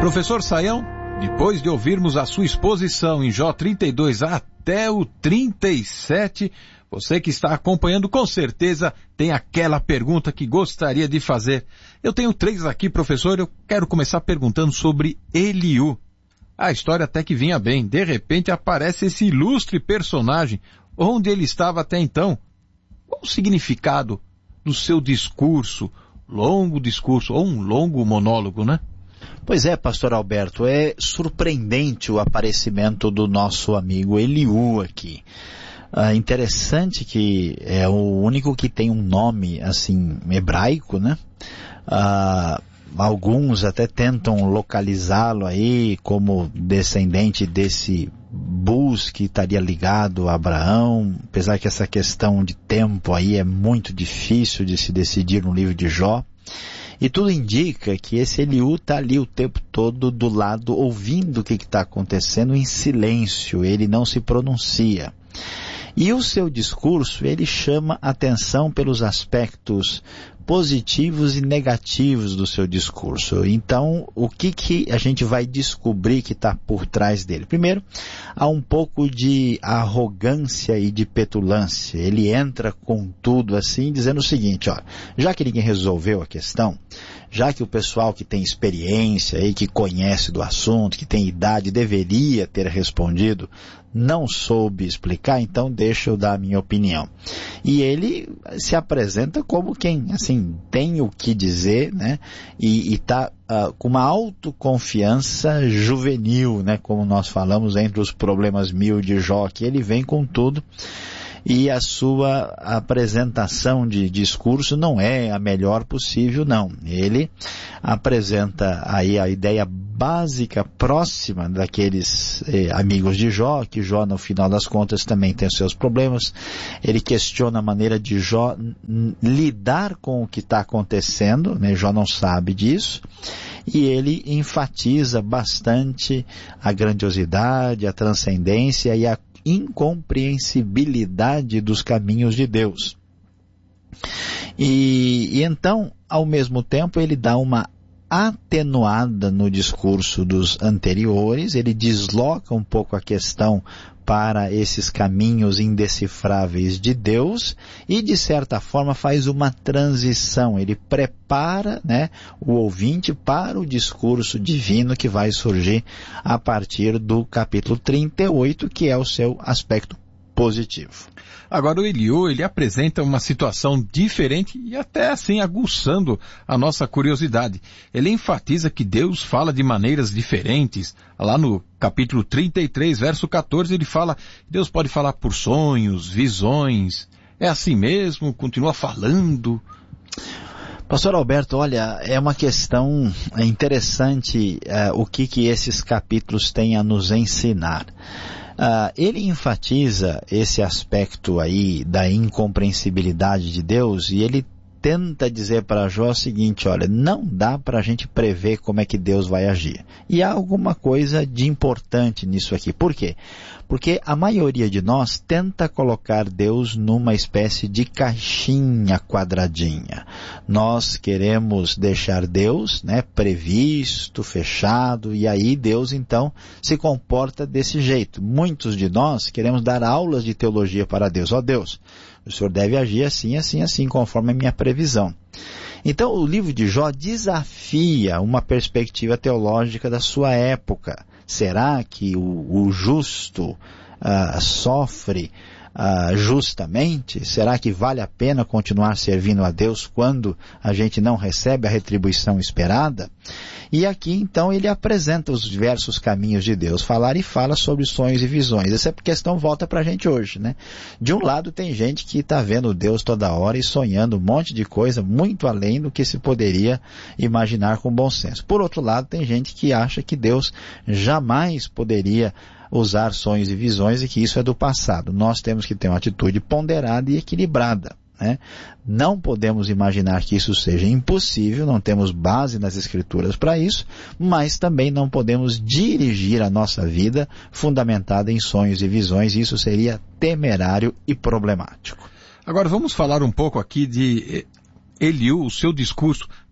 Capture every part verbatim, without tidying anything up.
Professor Sayão, depois de ouvirmos a sua exposição em Jó trinta e dois até o trinta e sete, você que está acompanhando com certeza tem aquela pergunta que gostaria de fazer. Eu tenho três aqui, professor, eu quero começar perguntando sobre Eliú. A história até que vinha bem, de repente aparece esse ilustre personagem. Onde ele estava até então? Qual o significado do seu discurso, longo discurso, ou um longo monólogo, né? Pois é, pastor Alberto, é surpreendente o aparecimento do nosso amigo Eliú aqui. Ah, interessante que é o único que tem um nome, assim, hebraico, né? Ah, alguns até tentam localizá-lo aí como descendente desse Bus que estaria ligado a Abraão, apesar que essa questão de tempo aí é muito difícil de se decidir no livro de Jó. E tudo indica que esse Eliú está ali o tempo todo do lado, ouvindo o que está acontecendo em silêncio, ele não se pronuncia. E o seu discurso, ele chama atenção pelos aspectos positivos e negativos do seu discurso. Então, o que, que a gente vai descobrir que está por trás dele? Primeiro, há um pouco de arrogância e de petulância. Ele entra com tudo assim, dizendo o seguinte, ó, já que ninguém resolveu a questão, já que o pessoal que tem experiência e que conhece do assunto, que tem idade, deveria ter respondido, não soube explicar, então deixa eu dar a minha opinião. E ele se apresenta como quem, assim, tem o que dizer, né? E está uh, com uma autoconfiança juvenil, né? Como nós falamos entre os problemas mil de Jó, que ele vem com tudo. E a sua apresentação de discurso não é a melhor possível, não. Ele apresenta aí a ideia básica, próxima daqueles eh, amigos de Jó, que Jó, no final das contas, também tem os seus problemas. Ele questiona a maneira de Jó lidar com o que está acontecendo, né? Jó não sabe disso. E ele enfatiza bastante a grandiosidade, a transcendência e a incompreensibilidade dos caminhos de Deus. E, e então, ao mesmo tempo, ele dá uma atenuada no discurso dos anteriores, ele desloca um pouco a questão para esses caminhos indecifráveis de Deus e, de certa forma, faz uma transição. Ele prepara, né, o ouvinte para o discurso divino que vai surgir a partir do capítulo trinta e oito, que é o seu aspecto positivo. Agora o Eliú, ele apresenta uma situação diferente e até assim aguçando a nossa curiosidade. Ele enfatiza que Deus fala de maneiras diferentes. Lá no capítulo trinta e três, verso catorze, ele fala, Deus pode falar por sonhos, visões. É assim mesmo? Continua falando? Pastor Alberto, olha, é uma questão interessante uh, o que, que esses capítulos têm a nos ensinar. Uh, ele enfatiza esse aspecto aí da incompreensibilidade de Deus e ele tenta dizer para Jó o seguinte, olha, não dá para a gente prever como é que Deus vai agir. E há alguma coisa de importante nisso aqui. Por quê? Porque a maioria de nós tenta colocar Deus numa espécie de caixinha quadradinha. Nós queremos deixar Deus, né, previsto, fechado, e aí Deus então se comporta desse jeito. Muitos de nós queremos dar aulas de teologia para Deus. Ó Deus, o Senhor deve agir assim, assim, assim, conforme a minha previsão. Então, o livro de Jó desafia uma perspectiva teológica da sua época. Será que o, o justo uh, sofre uh, justamente? Será que vale a pena continuar servindo a Deus quando a gente não recebe a retribuição esperada? E aqui, então, ele apresenta os diversos caminhos de Deus. Falar e fala sobre sonhos e visões. Essa questão volta para a gente hoje, né? De um lado, tem gente que está vendo Deus toda hora e sonhando um monte de coisa muito além do que se poderia imaginar com bom senso. Por outro lado, tem gente que acha que Deus jamais poderia usar sonhos e visões e que isso é do passado. Nós temos que ter uma atitude ponderada e equilibrada, né? Não podemos imaginar que isso seja impossível, não temos base nas Escrituras para isso, mas também não podemos dirigir a nossa vida fundamentada em sonhos e visões, isso seria temerário e problemático. Agora vamos falar um pouco aqui de Eliú, o seu discurso.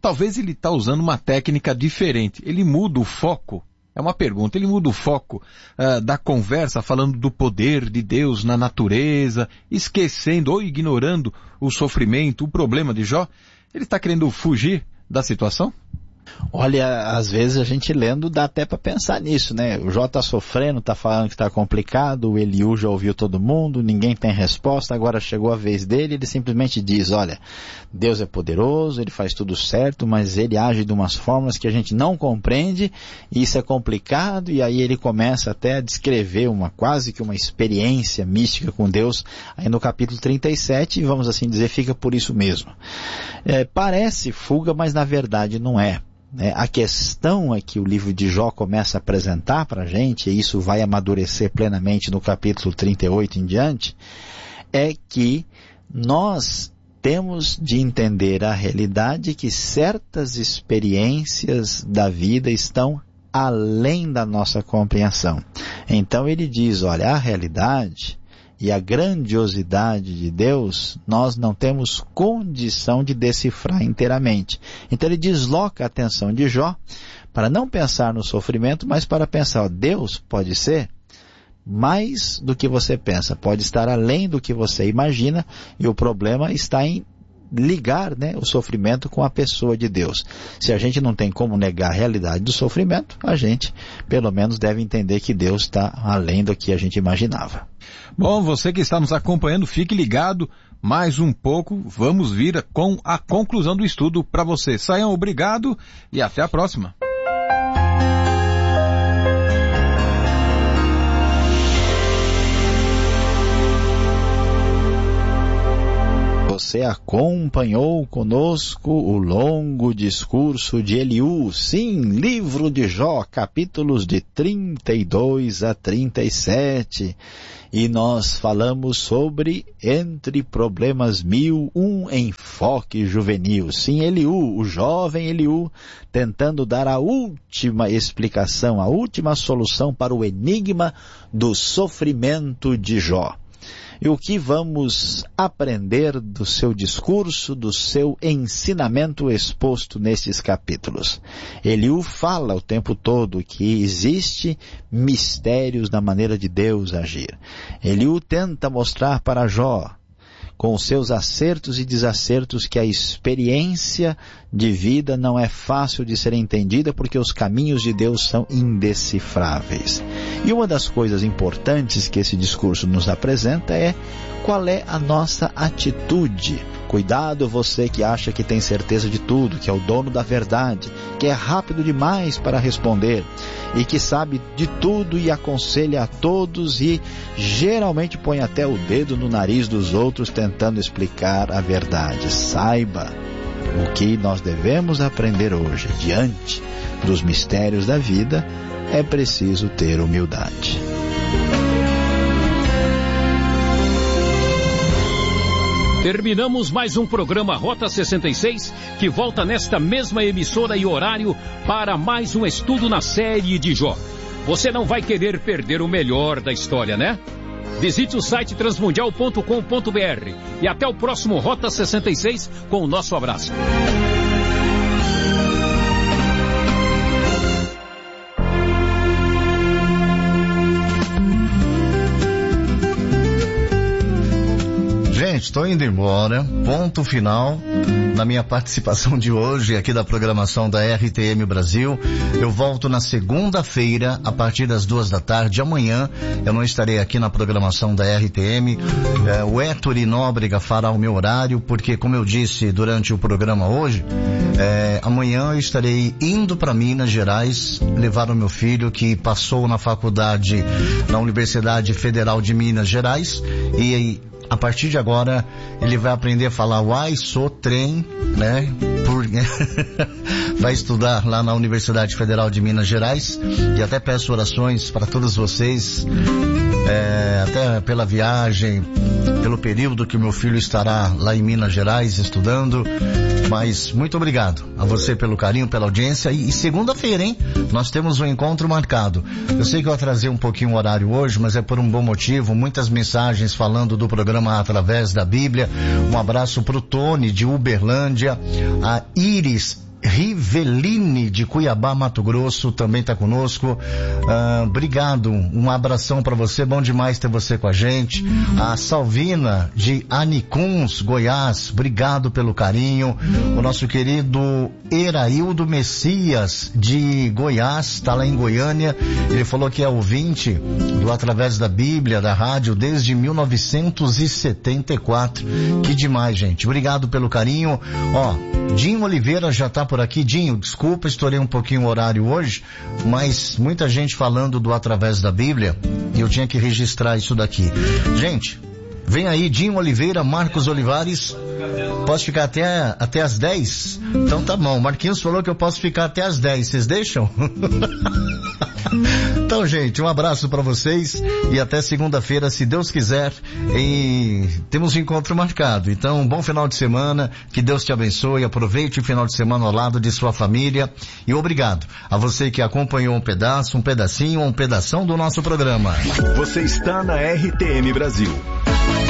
talvez ele está usando uma técnica diferente. Ele muda o foco. É uma pergunta. Ele muda o foco uh, da conversa falando do poder de Deus na natureza, esquecendo ou ignorando o sofrimento, o problema de Jó. Ele está querendo fugir da situação? Olha, às vezes a gente lendo dá até para pensar nisso, né? O Jó está sofrendo, está falando que está complicado, o Eliú já ouviu todo mundo, ninguém tem resposta, agora chegou a vez dele, ele simplesmente diz, olha, Deus é poderoso, ele faz tudo certo, mas ele age de umas formas que a gente não compreende, e isso é complicado, e aí ele começa até a descrever uma, quase que uma experiência mística com Deus, aí no capítulo trinta e sete, e vamos assim dizer, fica por isso mesmo. É, parece fuga, mas na verdade não é. É, a questão é que o livro de Jó começa a apresentar para a gente, e isso vai amadurecer plenamente no capítulo trinta e oito em diante, é que nós temos de entender a realidade que certas experiências da vida estão além da nossa compreensão. Então ele diz, olha, a realidade e a grandiosidade de Deus, nós não temos condição de decifrar inteiramente. Então ele desloca a atenção de Jó para não pensar no sofrimento, mas para pensar, ó, Deus pode ser mais do que você pensa, pode estar além do que você imagina, e o problema está em ligar, né, o sofrimento com a pessoa de Deus. Se a gente não tem como negar a realidade do sofrimento, a gente pelo menos deve entender que Deus está além do que a gente imaginava. Bom, você que está nos acompanhando, fique ligado, mais um pouco, vamos vir com a conclusão do estudo para você. Saiam, obrigado e até a próxima. Você acompanhou conosco o longo discurso de Eliú, sim, livro de Jó, capítulos de trinta e dois a trinta e sete, e nós falamos sobre Entre Problemas Mil, um enfoque juvenil. Sim, Eliú, o jovem Eliú, tentando dar a última explicação, a última solução para o enigma do sofrimento de Jó. E o que vamos aprender do seu discurso, do seu ensinamento exposto nesses capítulos? Eliú fala o tempo todo que existe mistérios na maneira de Deus agir. Eliú tenta mostrar para Jó, com os seus acertos e desacertos, que a experiência de vida não é fácil de ser entendida porque os caminhos de Deus são indecifráveis. E uma das coisas importantes que esse discurso nos apresenta é qual é a nossa atitude. Cuidado você que acha que tem certeza de tudo, que é o dono da verdade, que é rápido demais para responder e que sabe de tudo e aconselha a todos e geralmente põe até o dedo no nariz dos outros tentando explicar a verdade. Saiba, o que nós devemos aprender hoje, diante dos mistérios da vida, é preciso ter humildade. Terminamos mais um programa Rota sessenta e seis, que volta nesta mesma emissora e horário para mais um estudo na série de Jó. Você não vai querer perder o melhor da história, né? Visite o site transmundial ponto com ponto br e até o próximo Rota sessenta e seis com o nosso abraço. Gente, estou indo embora, ponto final na minha participação de hoje aqui da programação da R T M Brasil. Eu volto na segunda-feira a partir das duas da tarde. Amanhã eu não estarei aqui na programação da R T M. É, o Héctor Nóbrega fará o meu horário, porque, como eu disse durante o programa hoje, é, amanhã eu estarei indo para Minas Gerais levar o meu filho, que passou na faculdade na Universidade Federal de Minas Gerais, e a partir de agora ele vai aprender a falar uai, sou, trem, né? Por... vai estudar lá na Universidade Federal de Minas Gerais, e até peço orações para todos vocês, é, até pela viagem, pelo período que o meu filho estará lá em Minas Gerais estudando. Mas muito obrigado a você pelo carinho, pela audiência. E, e segunda-feira, hein? Nós temos um encontro marcado. Eu sei que eu atrasei um pouquinho o horário hoje, mas é por um bom motivo. Muitas mensagens falando do programa através da Bíblia. Um abraço pro Tony de Uberlândia, a Iris Riveline de Cuiabá, Mato Grosso, também está conosco. Ah, obrigado, um abração para você, bom demais ter você com a gente. A Salvina de Anicuns, Goiás, obrigado pelo carinho. O nosso querido Eraildo Messias de Goiás, está lá em Goiânia. Ele falou que é ouvinte do Através da Bíblia, da rádio, desde mil novecentos e setenta e quatro. Que demais, gente. Obrigado pelo carinho. Ó, Dinho Oliveira já está por aqui. Dinho, desculpa, estourei um pouquinho o horário hoje, mas muita gente falando do Através da Bíblia e eu tinha que registrar isso daqui. Gente, vem aí Dinho Oliveira, Marcos Olivares. Posso ficar até, até as dez? Então tá bom. Marquinhos falou que eu posso ficar até as dez. Vocês deixam? Então, gente, um abraço para vocês e até segunda-feira, se Deus quiser. E temos um encontro marcado. Então, um bom final de semana, que Deus te abençoe, aproveite o final de semana ao lado de sua família e obrigado a você que acompanhou um pedaço, um pedacinho, um pedação do nosso programa. Você está na R T M Brasil.